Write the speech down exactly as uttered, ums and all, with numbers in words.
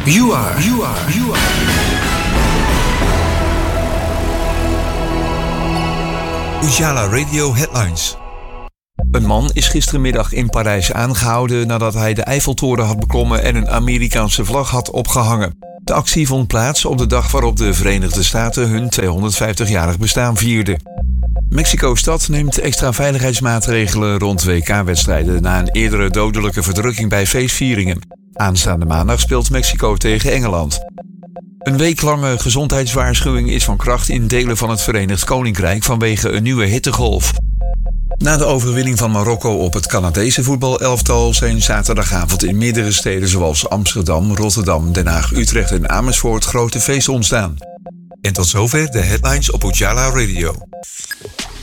You are, you are, you are. Ujala Radio Headlines. Een man is gistermiddag in Parijs aangehouden nadat hij de Eiffeltoren had beklommen en een Amerikaanse vlag had opgehangen. De actie vond plaats op de dag waarop de Verenigde Staten hun tweehonderdvijftigjarig bestaan vierden. Mexico-stad neemt extra veiligheidsmaatregelen rond W K-wedstrijden na een eerdere dodelijke verdrukking bij feestvieringen. Aanstaande maandag speelt Mexico tegen Engeland. Een weeklange gezondheidswaarschuwing is van kracht in delen van het Verenigd Koninkrijk vanwege een nieuwe hittegolf. Na de overwinning van Marokko op het Canadese voetbalelftal zijn zaterdagavond in meerdere steden zoals Amsterdam, Rotterdam, Den Haag, Utrecht en Amersfoort grote feesten ontstaan. En tot zover de headlines op Ujala Radio.